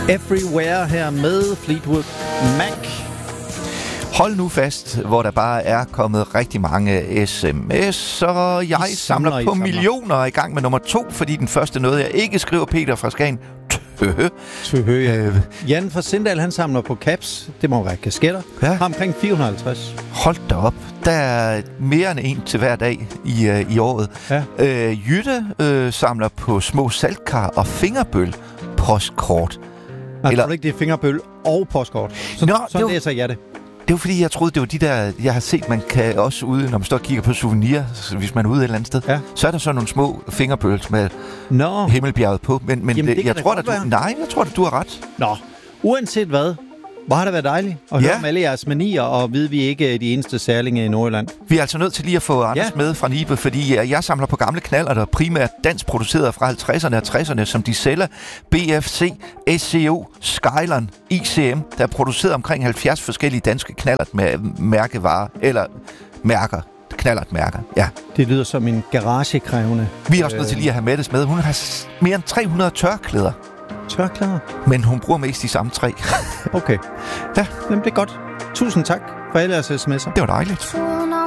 Everywhere her med Fleetwood Mac. Hold nu fast, hvor der bare er kommet rigtig mange sms, og jeg samler på millioner og er i gang med nummer 2, fordi den første noget, jeg ikke skriver, Peter fra Skagen. Jan fra Sindal, han samler på caps. Det må være kasketter. Ja. Har omkring 450. Hold da op. Der er mere end en til hver dag i året. Ja. Jytte samler på små saltkar og fingerbøl postkort. Nej, tror du ikke, det er fingerbøl og postkort? Sådan læser jeg det. Det var fordi, jeg troede, det var de der, jeg har set, man kan også ude, når man står og kigger på souvenir, hvis man er ude et eller andet sted, så er der så nogle små fingerbøls med himmelbjerget på. Men jeg tror, at du har ret. Nå, uanset hvad, hvor har det været dejligt at høre om alle jeres manier, og vide, vi ikke er de eneste særlinge i Nordjylland. Vi er altså nødt til lige at få Anders med fra Nibe, fordi jeg samler på gamle knaller, der primært dansk produceret fra 50'erne og 60'erne, som de sælger. BFC, SCO, Skyline, ICM, der er produceret omkring 70 forskellige danske knallert med mærkevarer, eller mærker. Knallertmærker, ja. Det lyder som en garagekrævende. Vi er også nødt til lige at have Mettes med. Hun har mere end 300 tørklæder. Tørklæder? Men hun bruger mest de samme 3. Okay. Ja, jamen, det er godt. Tusind tak for alle jeres sms'er. Det var dejligt.